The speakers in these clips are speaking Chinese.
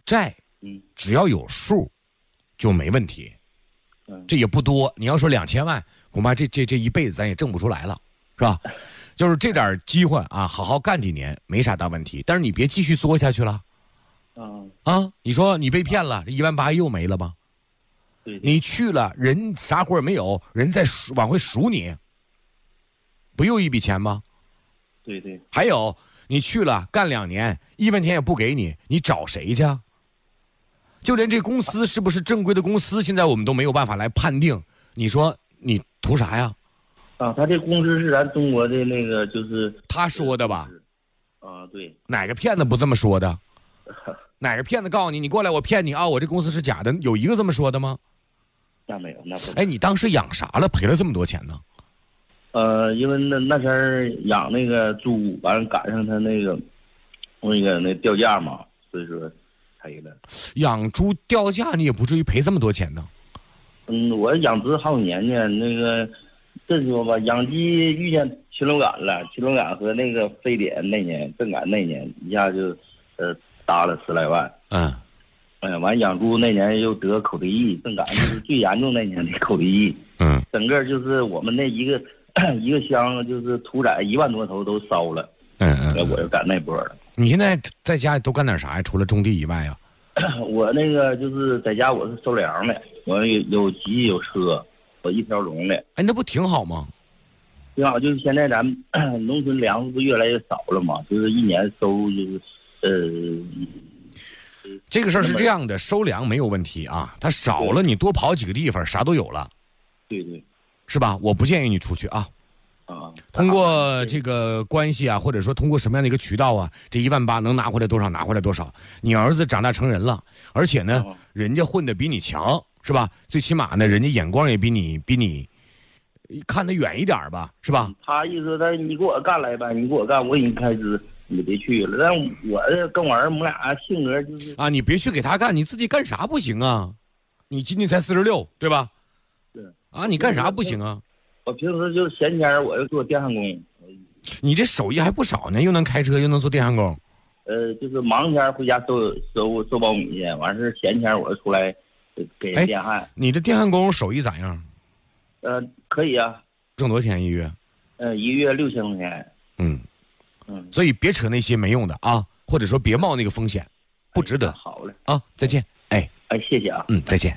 债，只要有数，就没问题。这也不多，你要说2000万，恐怕这一辈子咱也挣不出来了，是吧？就是这点机会啊，好好干几年没啥大问题，但是你别继续作下去了。你说你被骗了，这18000又没了吧？ 对， 你去了，人啥活也没有，人再往回数你，不又一笔钱吗？ 对。 还有你去了干2年，1分钱也不给你，你找谁去？就连这公司是不是正规的公司，现在我们都没有办法来判定。你说你图啥呀？ 他这公司是咱中国的那个，就是他说的吧？ 对。 哪个骗子不这么说的？哪个骗子告诉你，你过来我骗你啊？我这公司是假的，有一个这么说的吗？ 那没有，那不。 哎，你当时养啥了？赔了这么多钱呢？ 因为那前儿养那个猪，完了赶上他那掉价嘛，所以说赔了。 养猪掉价，你也不至于赔这么多钱呢。 我养殖好几年呢，那个这说吧，养鸡遇见禽流感了，禽流感和那个非典那年，正赶那年一下就搭了10来万。完养猪那年又得口蹄疫，正赶就是最严重那年的口蹄疫。整个就是我们那一个乡就是屠宰1万多头都烧了。我就赶那波了。 你现在在家里都干点啥呀？除了种地以外呀？ 我那个就是在家，我是收粮的，我有机有车，我一条龙的。 哎，那不挺好吗？ 挺好，就是现在咱农村粮食不越来越少了嘛，就是一年收就是这个事儿是这样的，收粮没有问题啊，它少了你多跑几个地方，啥都有了。 对， 是吧？我不建议你出去啊。通过这个关系啊，或者说通过什么样的一个渠道啊，这18000能拿回来多少拿回来多少。你儿子长大成人了，而且呢，人家混得比你强，是吧？最起码呢，人家眼光也比你看得远一点吧，是吧？ 他意思他你给我干来呗，你给我干，我给你开支，你别去了。但我跟我儿子我们俩性格就是啊，你别去给他干，你自己干啥不行啊？你今年才46，对吧？ 是啊，你干啥不行啊？ 我平时就闲钱我又做电焊工。 你这手艺还不少呢，又能开车又能做电焊工。 就是忙前回家收苞米去，完事闲钱我就出来给人电焊。 你这电焊工手艺咋样？ 可以啊。 挣多少钱一月？ 一个月6000块钱。 所以别扯那些没用的啊，或者说别冒那个风险，不值得。 好嘞啊，再见。 谢谢啊。 再见。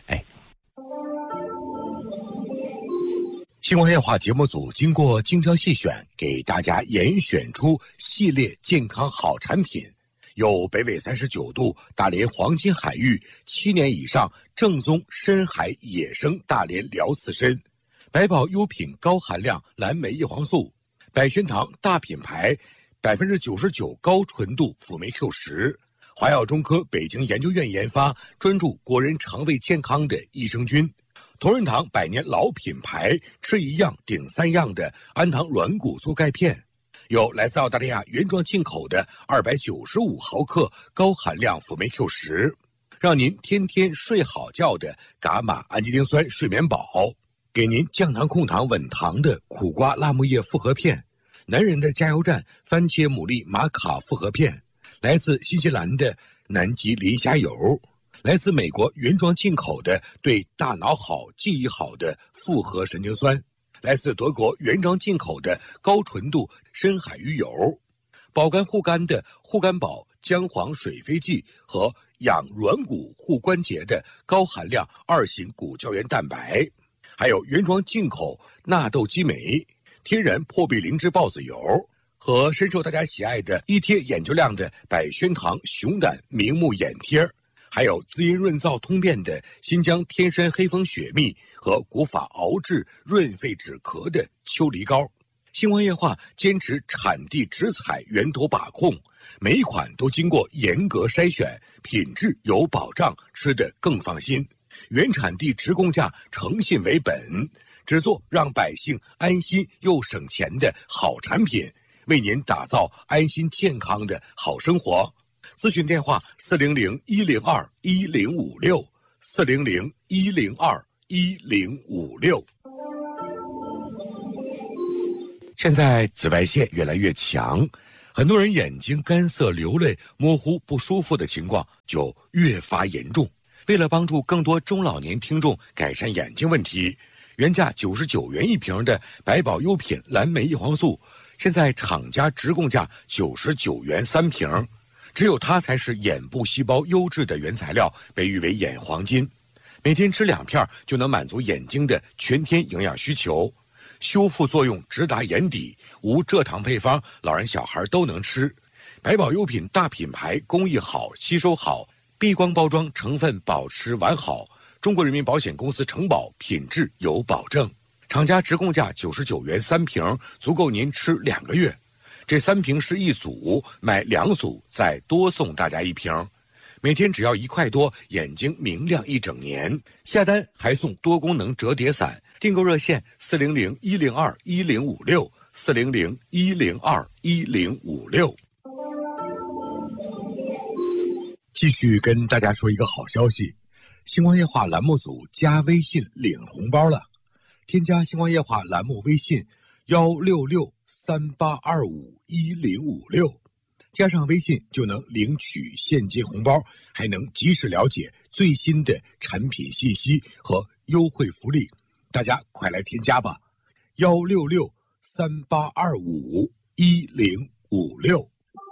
新闻夜话节目组经过精挑细选，给大家严选出系列健康好产品，有北纬39度大连黄金海域7年以上正宗深海野生大连辽刺参，百宝优品高含量蓝莓叶黄素，百宣堂大品牌99%高纯度辅酶 Q10，华药中科北京研究院研发，专注国人肠胃健康的益生菌。同仁堂100年老品牌，吃一样顶3样的安糖软骨素钙片，有来自澳大利亚原装进口的295毫克高含量辅酶 Q10，让您天天睡好觉的伽马氨基丁酸睡眠宝，给您降糖控糖稳糖的苦瓜辣木叶复合片，男人的加油站番茄牡蛎玛卡复合片，来自新西兰的南极磷虾油，来自美国原装进口的对大脑好记忆好的复合神经酸，来自德国原装进口的高纯度深海鱼油，保肝护肝的护肝宝姜黄水飞剂和养软骨护关节的高含量2型骨胶原蛋白，还有原装进口纳豆激酶、天然破壁灵芝孢子油和深受大家喜爱的1贴眼球亮的百宣堂熊胆明目眼贴，还有滋阴润燥通便的新疆天山黑蜂雪蜜和古法熬制润肺止咳的秋梨膏。星光夜话坚持产地直采源头把控，每一款都经过严格筛选，品质有保障，吃得更放心。原产地直供价，诚信为本，只做让百姓安心又省钱的好产品，为您打造安心健康的好生活。咨询电话400-102-1056，400-102-1056。现在紫外线越来越强， 很多人眼睛干涩、流泪、模糊、不舒服的情况就越发严重。为了帮助更多中老年听众改善眼睛问题，原价99元一瓶的百宝优品蓝莓异黄素，现在厂家直供价99元3瓶，只有它才是眼部细胞优质的原材料，被誉为眼黄金。每天吃2片就能满足眼睛的全天营养需求，修复作用直达眼底，无蔗糖配方，老人小孩都能吃。百宝优品大品牌，工艺好，吸收好，避光包装，成分保持完好。中国人民保险公司承保，品质有保证。厂家直供价99元3瓶，足够您吃2个月。这3瓶是一组，买2组再多送大家1瓶。每天只要1块多，眼睛明亮一整年。下单还送多功能折叠伞，订购热线400-102-1056，400-102-1056。继续跟大家说一个好消息，星光夜话栏目组加微信领红包了。添加星光夜话栏目微信16638251056，加上微信就能领取现金红包，还能及时了解最新的产品信息和优惠福利。大家快来添加吧，16638251056。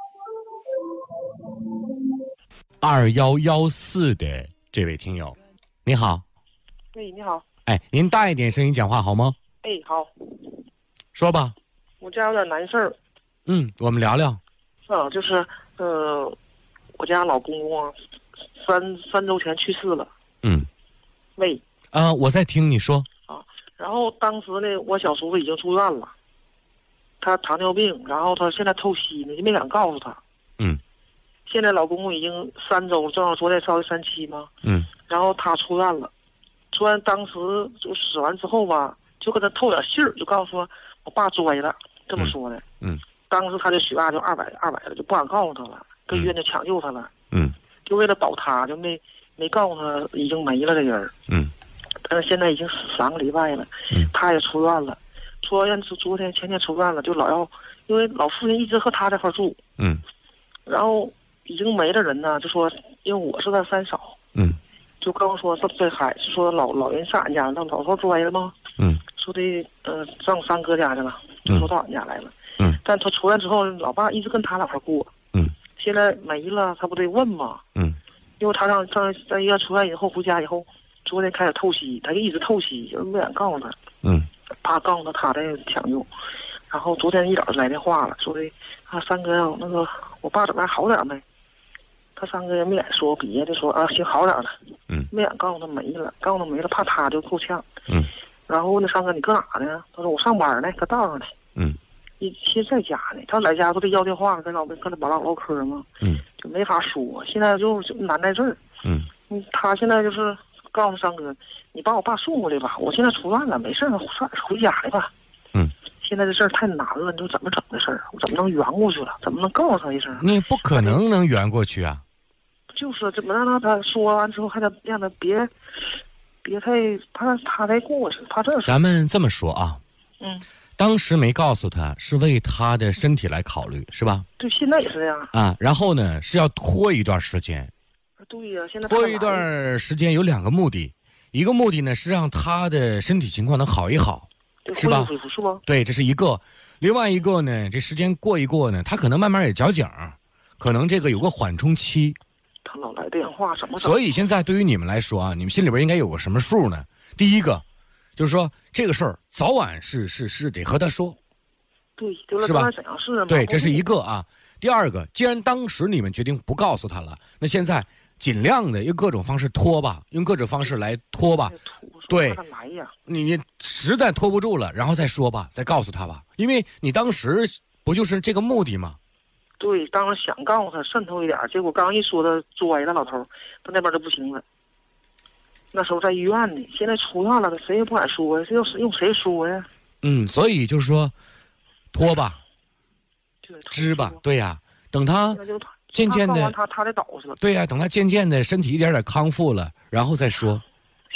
2114的这位听友，你好。 喂，你好。 哎，您大一点声音讲话好吗？ 哎，好。 说吧。 我家有点难事儿。 我们聊聊。 就是我家老公公啊，三周前去世了。喂。 我在听你说。 然后当时呢，我小叔子已经住院了，他糖尿病，然后他现在透析呢，就没敢告诉他。现在老公公已经3周，正好昨天烧的3期嘛。然后他出院了，出院当时就死完之后吧，就跟他透点信儿，就告诉说我爸摔了，这么说的。当时他的血压就200了，就不敢告诉他了，跟医院就抢救他了。就为了保他，就没告诉他已经没了这人。但是现在已经死3个礼拜了。他也出院了，出院是昨天前天出院了，就老要，因为老父亲一直和他在一块住。然后已经没的人呢，就说因为我是他三嫂。就刚说这孩子说老人上俺家，让老头摔了吗？说的上三哥家去了，就说到俺家来了。但他出院之后，老爸一直跟他俩块过。现在没了，他不得问吗？因为他在医院出院以后回家以后，昨天开始透析，他就一直透析，就是没敢告诉他。怕告诉他在抢救。然后昨天一早就来电话了，说的三哥呀，那个我爸怎么样好点没？他三哥也没敢说别的，说行好点了。没敢告诉他没了，告诉他没了，怕他就够呛。然后问那三哥你搁哪呢？他说我上班呢，搁道上呢。其实在家呢，他来家都得要电话，跟他把老唠嗑嘛。就没法说，现在就难在这儿。他现在就是告诉三哥，你把我爸送过来吧，我现在出院了，没事儿，回家来吧。现在这事儿太难了，你说怎么整这事儿？我怎么能圆过去了？怎么能告诉他一声？ 你不可能圆过去啊！ 就是怎么让他说完之后，还得让他别太怕他再过去，怕这事。 咱们这么说啊。当时没告诉他，是为他的身体来考虑，是吧？ 对，现在也是这样。 然后呢，是要拖一段时间。 对呀，现在拖一段时间有2个目的，一个目的呢是让他的身体情况能好一好。是吧？ 是吗？ 对，这是一个。另外一个呢，这时间过一过呢，他可能慢慢也交警，可能这个有个缓冲期。 他老来电话什么？ 所以现在对于你们来说啊，你们心里边应该有个什么数呢？第一个，就是说这个事儿早晚是得和他说。 对，就是是吧？对，这是一个啊。第二个，既然当时你们决定不告诉他了，那现在尽量的用各种方式拖吧，用各种方式来拖吧。对，你实在拖不住了，然后再说吧，再告诉他吧，因为你当时不就是这个目的吗？ 对，当时想告诉他渗透一点，结果刚一说他摔了，老头他那边就不行了。那时候在医院呢，现在出院了，谁也不敢说呀，用谁说呀？ 所以就是说，拖吧，支吧，对呀，等他渐渐的， 他得倒去了。 对呀，等他渐渐的身体一点点康复了，然后再说。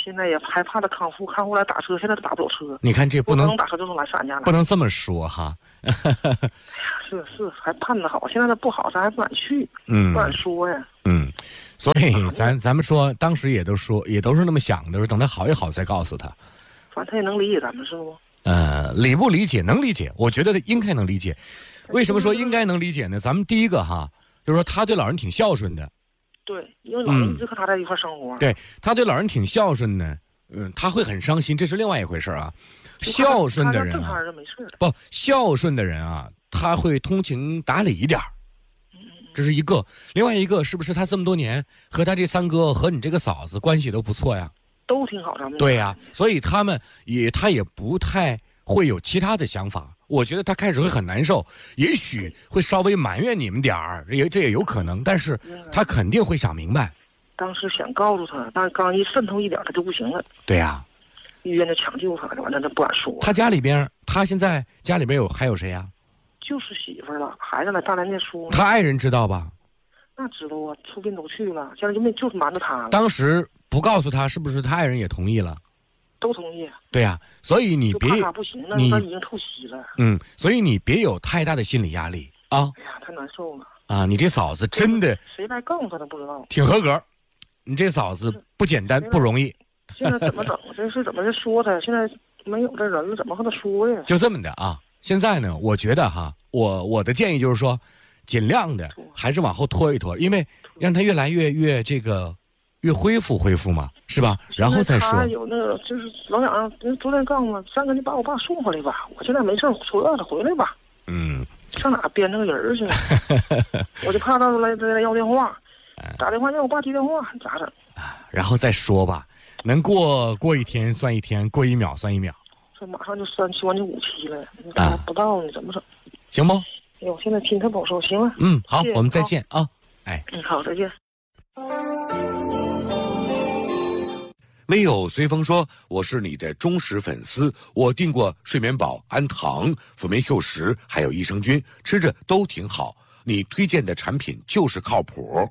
现在也害怕他康复来打车，现在都打不了车。 你看这不能打车就能来俺家来， 不能这么说哈。 是，还盼着好，现在他不好，咱还不敢去，不敢说呀。 所以咱们说，当时也都是那么想的，说等他好一好再告诉他。 反正他也能理解咱们，是不？ 理不理解？能理解，我觉得应该能理解。为什么说应该能理解呢？咱们第一个哈，就是说他对老人挺孝顺的。 对，因为老人一直和他在一块生活。 对，他对老人挺孝顺的，他会很伤心，这是另外一回事啊。孝顺的人啊，不孝顺的人啊，他会通情达理一点儿，这是一个。另外一个，是不是他这么多年和他这三哥和你这个嫂子关系都不错呀？ 都挺好，咱们。 对呀，所以他也不太会有其他的想法。我觉得他开始会很难受，也许会稍微埋怨你们点儿，这也有可能，但是他肯定会想明白。 当时想告诉他，但是刚一渗透一点，他就不行了。 对呀， 医院就抢救他，完了他不敢说。 他现在家里边还有谁呀？ 就是媳妇儿了，孩子在大连念书。 他爱人知道吧？ 那知道啊，出殡都去了，现在就是瞒着他了。 当时不告诉他，是不是他爱人也同意了？ 都同意。 对呀，所以你别， 他不行了，他已经透析了。 所以你别有太大的心理压力啊。 哎呀，太难受了啊！你这嫂子真的， 谁来告诉他都不知道。 挺合格，你这嫂子不简单，不容易。 现在怎么整？这是怎么说他？现在没有这人了，怎么和他说呀？ 就这么的啊！现在呢，我觉得哈，我的建议就是说，尽量的还是往后拖一拖，因为让他越来越越恢复嘛，是吧？然后再说。 他有那个，就是老两，昨天告诉我，三哥，你把我爸送回来吧，我现在没事，说让他回来吧。上哪编那个人去？我就怕他来要电话，打电话让我爸接电话，咋整？ 然后再说吧，能过一天算一天，过一秒算一秒。 这马上就37完就57了，你达不到你怎么整？ 行不？ 哎呦，现在心态保守，行了。 好，我们再见啊！ 好，再见。 微友随风说：“我是你的忠实粉丝，我订过睡眠宝、安糖、辅酶 Q10，还有益生菌，吃着都挺好。你推荐的产品就是靠谱。”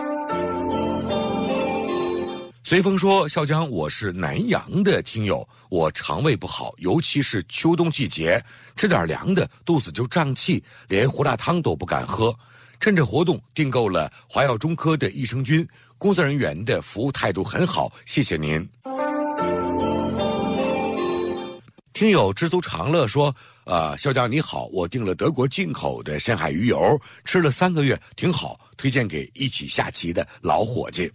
随风说：“笑江，我是南阳的听友，我肠胃不好，尤其是秋冬季节，吃点凉的肚子就胀气，连胡辣汤都不敢喝。趁着活动订购了华药中科的益生菌，工作人员的服务态度很好，谢谢您。”听友知足常乐说：“笑江你好，我订了德国进口的深海鱼油，吃了3个月，挺好，推荐给一起下棋的老伙计。”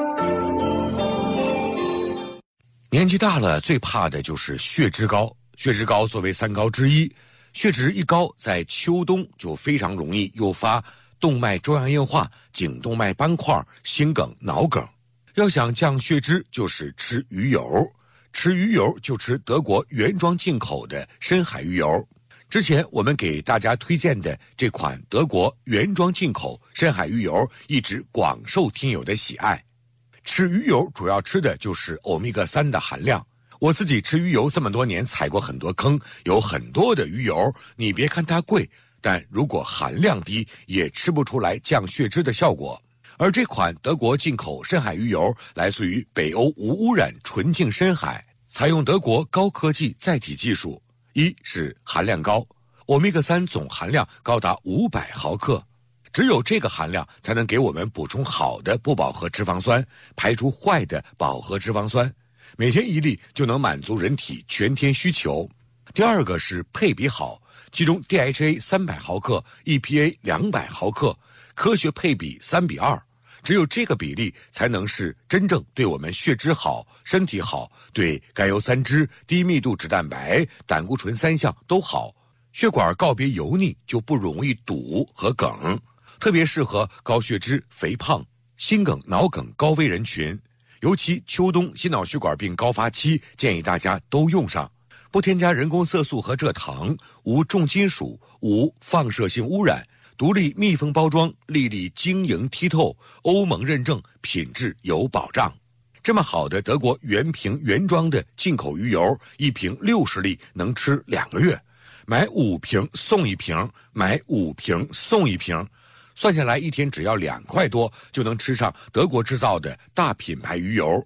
年纪大了，最怕的就是血脂高。血脂高作为3高之一，血脂一高，在秋冬就非常容易诱发动脉粥样硬化、颈动脉斑块、心梗、脑梗。要想降血脂，就是吃鱼油。吃鱼油就吃德国原装进口的深海鱼油。之前我们给大家推荐的这款德国原装进口深海鱼油，一直广受听友的喜爱。吃鱼油主要吃的就是欧米伽3的含量。我自己吃鱼油这么多年，踩过很多坑，有很多的鱼油，你别看它贵，但如果含量低，也吃不出来降血脂的效果。而这款德国进口深海鱼油来自于北欧无污染纯净深海，采用德国高科技载体技术。一是含量高，欧米伽3总含量高达500毫克，只有这个含量才能给我们补充好的不饱和脂肪酸，排除坏的饱和脂肪酸，每天1粒就能满足人体全天需求。第二个是配比好，其中 DHA 300毫克 EPA 200毫克，科学配比3:2，只有这个比例才能是真正对我们血脂好、身体好，对甘油三酯、低密度脂蛋白、胆固醇3项都好。血管告别油腻，就不容易堵和梗，特别适合高血脂、肥胖、心梗、脑梗高危人群，尤其秋冬心脑血管病高发期，建议大家都用上。不添加人工色素和蔗糖，无重金属，无放射性污染，独立密封包装，粒粒晶莹剔透，欧盟认证，品质有保障。这么好的德国原瓶原装的进口鱼油，一瓶60粒能吃2个月，买5瓶送1瓶，买5瓶送1瓶，算下来一天只要2块多，就能吃上德国制造的大品牌鱼油。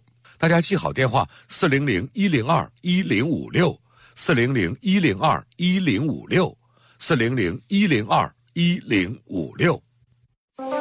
大家记好电话：400-102-1056，400-102-1056，400-102-1056。